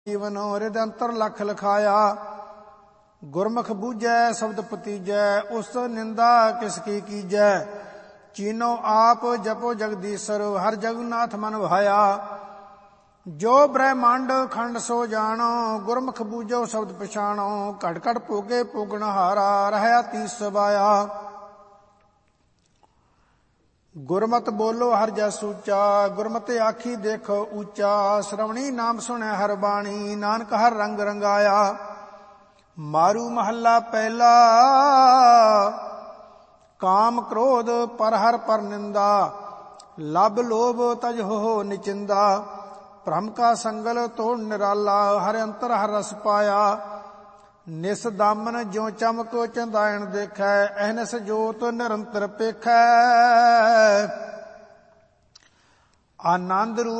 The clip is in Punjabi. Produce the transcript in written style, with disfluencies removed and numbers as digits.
ਜੀਵਨ ਰਿਦ ਅੰਤਰ ਲਖ ਲਿਖਾਇਆ। ਗੁਰਮੁਖ ਬੂਝੈ ਸ਼ਬਦ ਪਤੀਜੈ, ਉਸ ਨਿੰਦਾ ਕਿਸ ਕੀ ਕੀਜੈ। ਚੀਨੋ ਆਪ ਜਪੋ ਜਗਦੀਸ਼ਰ, ਹਰ ਜਗਨਨਾਥ ਮਨ ਭਾਇਆ। ਜੋ ਬ੍ਰਹਮੰਡ ਖੰਡ ਸੋ ਜਾਣੋ, ਗੁਰਮੁਖ ਬੂਝੋ ਸ਼ਬਦ ਪਛਾਣੋ। ਘਟ ਘਟ ਭੋਗੇ ਭੋਗਣ ਹਾਰਾ, ਰਹਿਆ ਤੀਸ ਸਬਾਇਆ। ਗੁਰਮਤਿ ਬੋਲੋ ਹਰ ਜਸ ਉੱਚਾ, ਗੁਰਮਤਿ ਆਖੀ ਦੇਖੋ ਉੱਚਾ। ਸ਼੍ਰਵਣੀ ਨਾਮ ਸੁਣੈ ਹਰ ਬਾਣੀ, ਨਾਨਕ ਹਰ ਰੰਗ ਰੰਗਾਇਆ। ਮਾਰੂ ਮਹੱਲਾ ਪਹਿਲਾ, ਕਾਮ ਕ੍ਰੋਧ ਪਰ ਹਰ ਪਰ ਨਿੰਦਾ। ਲਬ ਲੋਭ ਤਜ ਹੋ ਨਿਚਿੰਦਾ। ਭ੍ਰਮ ਕਾ ਸੰਗਲ ਤੋੜ ਨਿਰਾਲਾ, ਹਰਿ ਅੰਤਰ ਹਰ ਰਸ ਪਾਇਆ। ਨਿਸ ਦਾਮਨ ਜਿਉ ਚਮਕ ਚੰਦਾਇਣ ਦੇਖੈ, ਅਹਨਿਸ ਜੋਤ ਨਿਰੰਤਰ ਪੇਖੈ। ਆਨੰਦ ਰੂਪ